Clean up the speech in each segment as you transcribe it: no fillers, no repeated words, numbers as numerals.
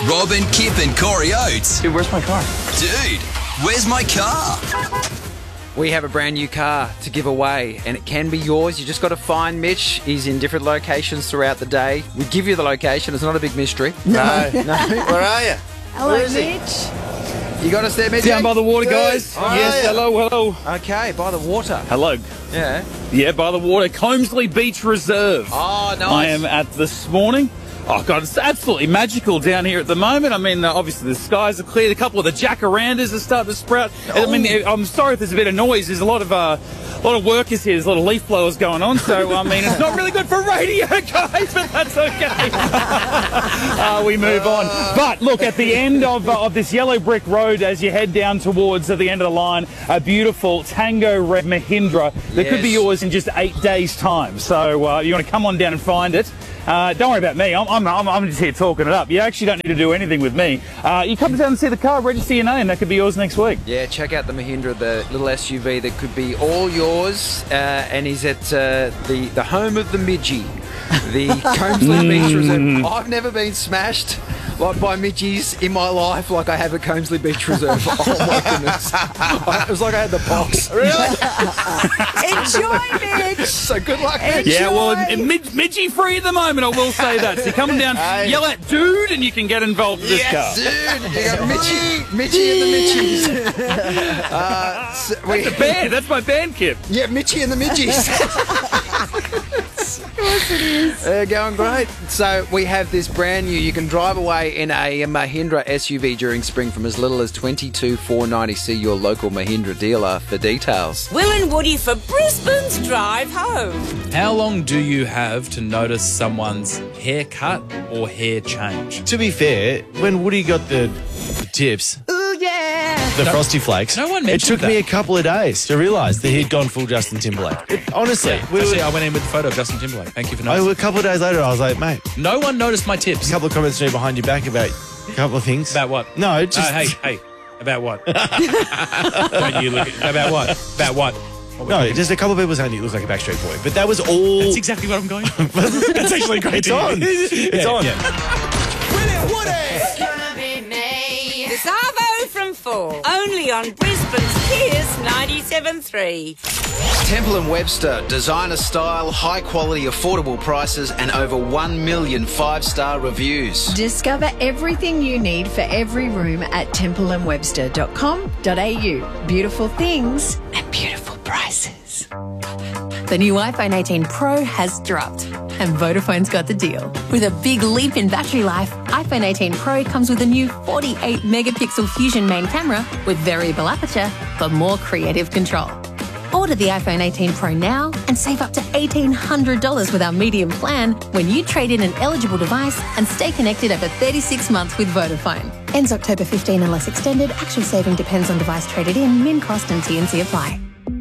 Robin, Kip and Corey Oates. Dude, where's my car? Dude, where's my car? We have a brand new car to give away, and it can be yours. You just got to find Mitch. He's in different locations throughout the day. We give you the location. It's not a big mystery. No. Where are you? Hello, Mitch. You got us there, Mitch? Down by the water, guys. Yes, hello. Okay, by the water. Hello. Yeah. Yeah, by the water. Combsley Beach Reserve. Oh, nice. I am at this morning. Oh, God, it's absolutely magical down here at the moment. I mean, obviously the skies are cleared. A couple of the jacarandas are starting to sprout. I mean, I'm sorry if there's a bit of noise. There's a lot of workers here. There's a lot of leaf blowers going on. So, I mean, it's not really good for radio, guys, but that's okay. We move on. But, look, at the end of this yellow brick road, as you head down towards the end of the line, a beautiful Tango Red Mahindra that could be yours in just 8 days' time. So, you want to come on down and find it. Don't worry about me. I'm just here talking it up. You actually don't need to do anything with me. You come down and see the car, register your name. That could be yours next week. Yeah, check out the Mahindra, the little SUV that could be all yours. And he's at the home of the Midgie, the Combsley Beach Reserve. I've never been smashed like by Midgies in my life like I have at Combsley Beach Reserve. Oh my goodness. It was like I had the pox. Really? Enjoy, Mitch. So good luck, Mitch. Yeah, well, Midgie free at the moment, I will say that. So you come down, yell at dude, and you can get involved with this car. Dude, you got Mitchie and the Mitchies. That's a band. That's my band, Kip. Yeah, Mitchie and the Midgies. Of course it is. They're going great. So we have this brand new. You can drive away in a Mahindra SUV during spring from as little as $22,490. See your local Mahindra dealer for details. Will and Woody for Brisbane's drive home. How long do you have to notice someone's haircut or hair change? To be fair, when Woody got the tips, the Frosty Flakes, no one it mentioned took me a couple of days to realise that he'd gone full Justin Timberlake. Honestly, I went in with the photo of Justin Timberlake. Thank you for noticing. a couple of days later, I was like, mate, No one noticed my tips. a couple of comments from me behind your back about a couple of things. About what? No, just... Hey. About what? Don't you look at, about what? About what? No, just a couple of people saying you look like a Backstreet Boy. But that was all... That's exactly what I'm going. That's actually great. It's on. It's on. It's gonna be me. The Savo from 4. Only on Brisbane's Kiss 97.3. Temple & Webster, designer style, high quality, affordable prices, and over 1 million 5-star reviews. Discover everything you need for every room at templeandwebster.com.au. Beautiful things at beautiful prices. The new iPhone 18 Pro has dropped, and Vodafone's got the deal. With a big leap in battery life, iPhone 18 Pro comes with a new 48-megapixel Fusion main camera with variable aperture for more creative control. Order the iPhone 18 Pro now and save up to $1,800 with our medium plan when you trade in an eligible device and stay connected over 36 months with Vodafone. Ends October 15 unless extended. Actual saving depends on device traded in, min cost and T&C apply.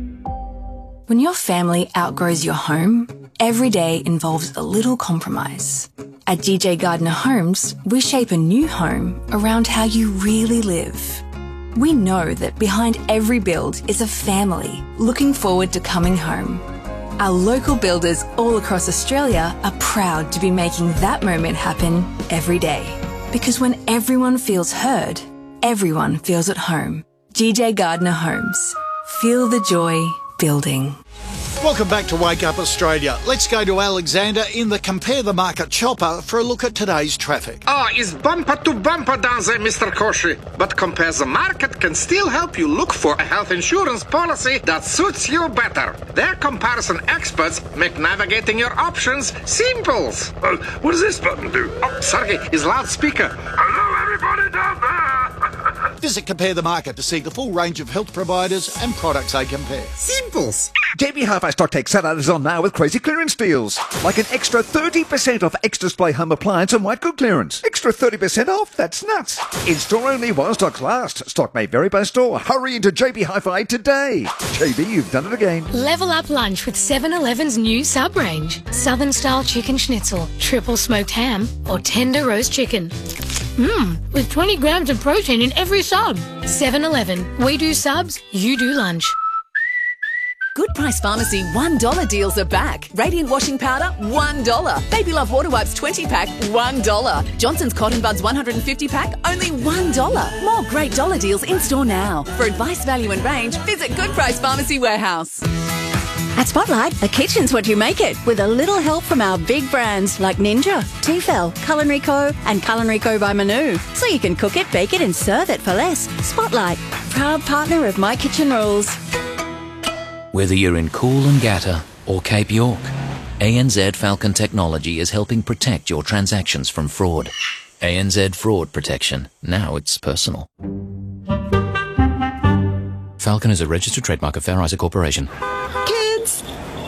When your family outgrows your home, every day involves a little compromise. At DJ Gardner Homes, we shape a new home around how you really live. We know that behind every build is a family looking forward to coming home. Our local builders all across Australia are proud to be making that moment happen every day. Because when everyone feels heard, everyone feels at home. DJ Gardner Homes. Feel the joy building. Welcome back to Wake Up Australia. Let's go to Alexander in the Compare the Market chopper for a look at today's traffic. It's bumper to bumper down there, Mr. Koshi. But Compare the Market can still help you look for a health insurance policy that suits you better. Their comparison experts make navigating your options simple. What does this button do? Oh, sorry, is loudspeaker. Hello, everybody down there. Visit Compare the Market to see the full range of health providers and products they compare. Simples. JB Hi-Fi Stock Take Salad is on now with crazy clearance deals. Like an extra 30% off X-Display home appliance and white good clearance. Extra 30% off? That's nuts. In-store only while stocks last. Stock may vary by store. Hurry into JB Hi-Fi today. JB, you've done it again. Level up lunch with 7-Eleven's new sub-range. Southern-style chicken schnitzel, triple smoked ham, or tender roast chicken. With 20 grams of protein in every sub. 7-Eleven. We do subs, you do lunch. Good Price Pharmacy $1 deals are back. Radiant washing powder, $1. Baby Love water wipes 20-pack, $1. Johnson's Cotton Buds 150-pack, only $1. More great dollar deals in-store now. For advice, value and range, visit Good Price Pharmacy Warehouse. At Spotlight, a kitchen's what you make it, with a little help from our big brands like Ninja, Tefal, Culinary Co. and Culinary Co. by Manu. So you can cook it, bake it and serve it for less. Spotlight, proud partner of My Kitchen Rules. Whether you're in Coolangatta or Cape York, ANZ Falcon Technology is helping protect your transactions from fraud. ANZ Fraud Protection. Now it's personal. Falcon is a registered trademark of Fair Isaac Corporation. Kids!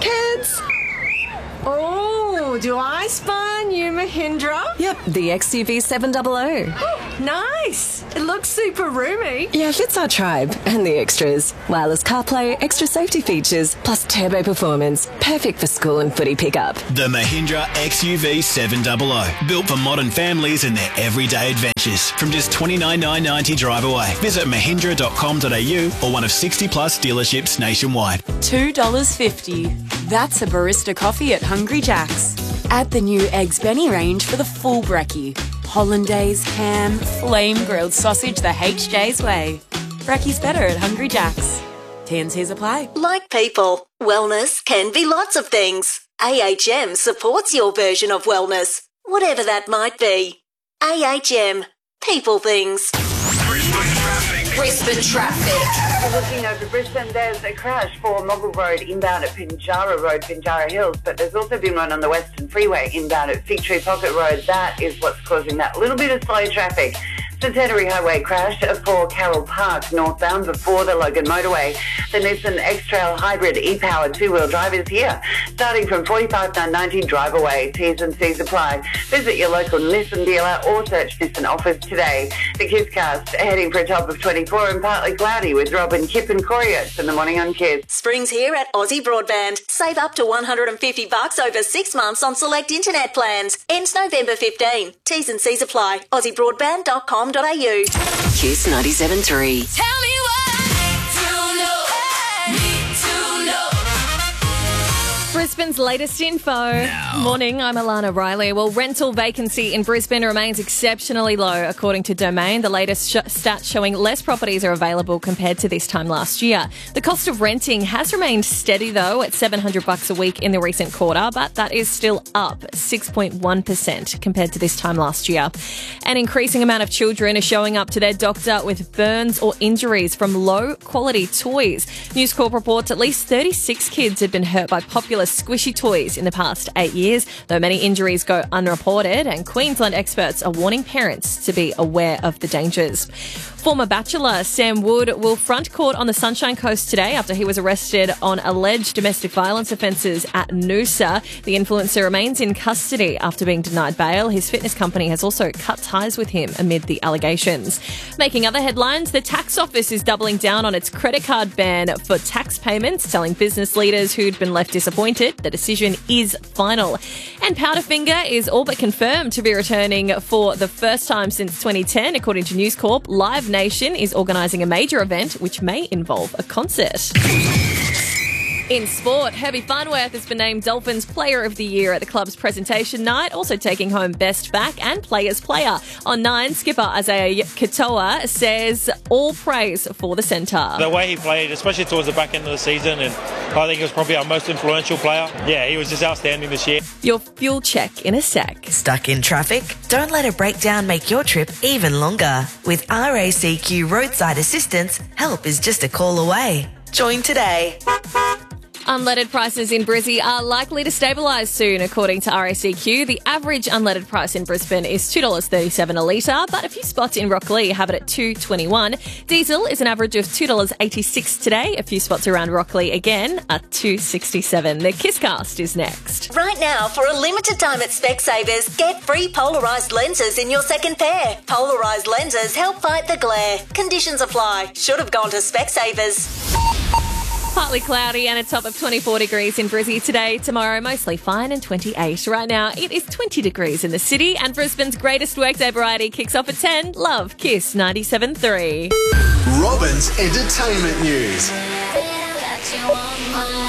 Oh, do I spy a new Mahindra? Yep, the XUV 700. Nice! It looks super roomy. Yeah, fits our tribe and the extras. Wireless CarPlay, extra safety features, plus turbo performance. Perfect for school and footy pickup. The Mahindra XUV 700. Built for modern families and their everyday adventures. From just $29,990 drive away. Visit mahindra.com.au or one of 60 plus dealerships nationwide. $2.50. That's a barista coffee at Hungry Jack's. Add the new Eggs Benny range for the full brekkie. Hollandaise, ham, flame-grilled sausage the HJ's way. Brekkie's better at Hungry Jack's. T&Cs apply. Like people, wellness can be lots of things. AHM supports your version of wellness, whatever that might be. AHM. People things. Brisbane traffic. Looking over Brisbane, there's a crash for Mogul Road inbound at Pinjarra Road, Pinjarra Hills, but there's also been one on the Western Freeway inbound at Fig Tree Pocket Road. That is what's causing that little bit of slow traffic. Centenary Highway crash for Carroll Park northbound before the Logan Motorway. The Nissan X-Trail Hybrid e-powered two-wheel drive is here, starting from $45,990 drive away. T's and C's apply. Visit your local Nissan dealer or search Nissan offers today. The Kisscast heading for a top of 24 and partly cloudy with Robin, Kip and Corey Oates in the morning on Kiss. Spring's here at Aussie Broadband. Save up to $150 over 6 months on select internet plans. Ends November 15. T's and C's apply. AussieBroadband.com. Kiss 97.3. Tell me what I need to know. Brisbane's latest info. Morning, I'm Alana Riley. Well, rental vacancy in Brisbane remains exceptionally low, according to Domain. The latest stats showing less properties are available compared to this time last year. The cost of renting has remained steady, though, at $700 a week in the recent quarter, but that is still up 6.1% compared to this time last year. An increasing amount of children are showing up to their doctor with burns or injuries from low-quality toys. News Corp reports at least 36 kids have been hurt by popular squishy toys in the past 8 years, though many injuries go unreported, and Queensland experts are warning parents to be aware of the dangers. Former Bachelor Sam Wood will front court on the Sunshine Coast today after he was arrested on alleged domestic violence offences at Noosa. The influencer remains in custody after being denied bail. His fitness company has also cut ties with him amid the allegations. Making other headlines, the tax office is doubling down on its credit card ban for tax payments, telling business leaders who'd been left disappointed the decision is final. And Powderfinger is all but confirmed to be returning for the first time since 2010, according to News Corp. Live Nation is organising a major event which may involve a concert. In sport, Herbie Farnworth has been named Dolphins Player of the Year at the club's presentation night, also taking home Best Back and Players Player. On 9, skipper Isaiah Katoa says all praise for the centre. The way he played, especially towards the back end of the season, and I think he was probably our most influential player. Yeah, he was just outstanding this year. Your fuel check in a sec. Stuck in traffic? Don't let a breakdown make your trip even longer. With RACQ Roadside Assistance, help is just a call away. Join today. Unleaded prices in Brizzy are likely to stabilise soon, according to RACQ. The average unleaded price in Brisbane is $2.37 a litre, but a few spots in Rocklea have it at $2.21. Diesel is an average of $2.86 today. A few spots around Rocklea again at $2.67. The Kisscast is next. Right now, for a limited time at Specsavers, get free polarised lenses in your second pair. Polarised lenses help fight the glare. Conditions apply. Should have gone to Specsavers. Partly cloudy and a top of 24 degrees in Brizzy today. Tomorrow, mostly fine and 28. Right now, it is 20 degrees in the city, and Brisbane's greatest workday variety kicks off at 10. Love, Kiss 97.3. Robin's Entertainment News.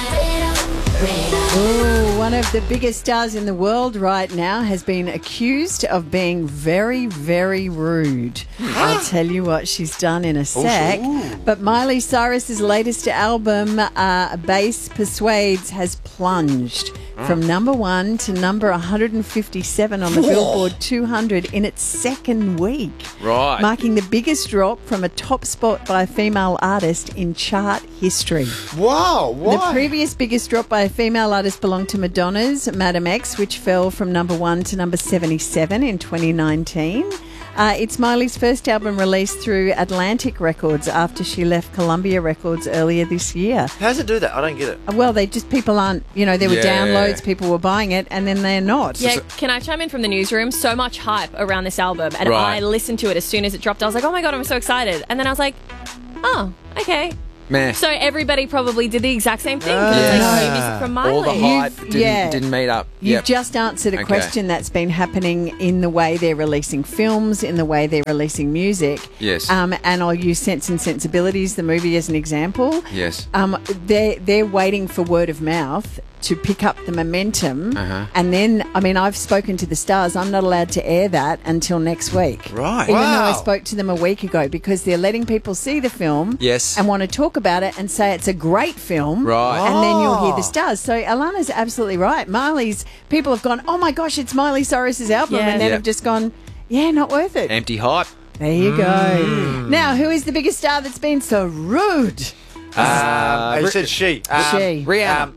One of the biggest stars in the world right now has been accused of being very, very rude. I'll tell you what she's done in a sec. But Miley Cyrus's latest album, Bass Persuades, has plunged from number 1 to number 157 on the Billboard 200 in its second week. Right. Marking the biggest drop from a top spot by a female artist in chart history. Wow, why? The previous biggest drop by a female artist belonged to Madonna's Madam X, which fell from number 1 to number 77 in 2019. It's Miley's first album released through Atlantic Records after she left Columbia Records earlier this year. How does it do that? I don't get it. Well, people aren't, there were downloads, people were buying it, and then they're not. Yeah, can I chime in from the newsroom? So much hype around this album, and Right. I listened to it as soon as it dropped. I was like, oh my God, I'm so excited. And then I was like, oh, okay. Meh. So everybody probably did the exact same thing. It's like new music from Miley. All the hype didn't meet up. You've just answered a question that's been happening in the way they're releasing films, in the way they're releasing music. Yes. And I'll use Sense and Sensibilities, the movie, as an example. Yes. They're waiting for word of mouth to pick up the momentum. And then, I've spoken to the stars. I'm not allowed to air that until next week. Right. Even though I Wow. spoke to them a week ago, because they're letting people see the film Yes. and want to talk about it and say it's a great film. Right. And then you'll hear the stars. So Alana's absolutely right. People have gone, oh my gosh, it's Miley Cyrus's album. Yeah. And then Yeah. have just gone, yeah, not worth it. Empty hype. There you go. Now, who is the biggest star that's been so rude? I said she. She. Rihanna.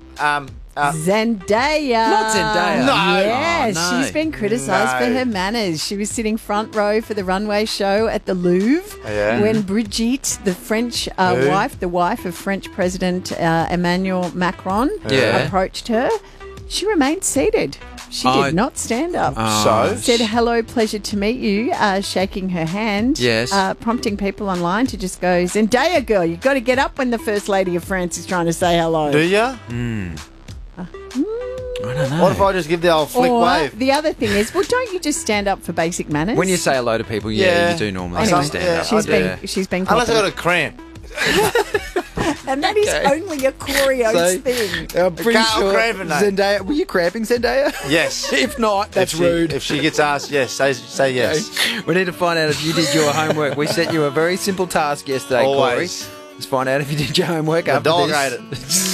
Zendaya. Not Zendaya. No. No. Yes, Oh, no. she's been criticised for her manners. She was sitting front row for the runway show at the Louvre when Brigitte, the French the wife of French President Emmanuel Macron, approached her. She remained seated. She did not stand up. So? Said, hello, pleasure to meet you, shaking her hand. Yes. Prompting people online to just go, Zendaya girl, you've got to get up when the First Lady of France is trying to say hello. Do ya? I don't know. What if I just give the old flick Or wave? the other thing is, well, don't you just stand up for basic manners? When you say hello to people, you do normally Anyway, stand up. she's been Unless I got a confident. cramp. And that is only a Corey Oates thing. I'm pretty sure cramping, mate. Zendaya. Were you cramping, Zendaya? Yes. If not, that's rude. If she gets asked, yes, say yes. We need to find out if you did your homework. We set you a very simple task yesterday, Always. Corey. Let's find out if you did your homework The after dog this. ate it.